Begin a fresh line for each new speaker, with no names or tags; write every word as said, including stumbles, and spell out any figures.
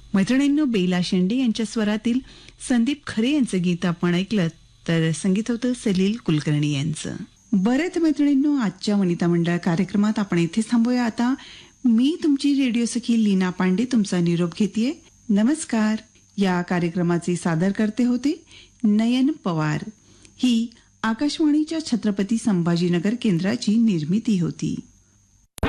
मैत्रिणींनो, बेला शेंडे यांच्या स्वरातील संदीप खरे यांचं गीत आपण ऐकलं, तर संगीत होतं सलील कुलकर्णी यांचं. बरेच मैत्रिणींनो, आजच्या वनिता मंडळ कार्यक्रमात आपण इथे थांबूया. आता मी तुमची रेडिओ सखी लीना पांडे तुमचा निरोप घेतेय. नमस्कार. या कार्यक्रमाचे सादर करते होते नयन पवार. ही आकाशवाणीच्या छत्रपती संभाजीनगर केंद्राची निर्मिती होती.